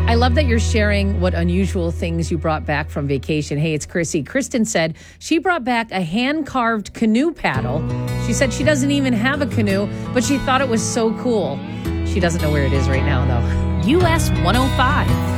I love that you're sharing what unusual things you brought back from vacation. Hey, it's Chrissy. Kristen said she brought back a hand-carved canoe paddle. She said she doesn't even have a canoe, but she thought it was so cool. She doesn't know where it is right now, though. US 105.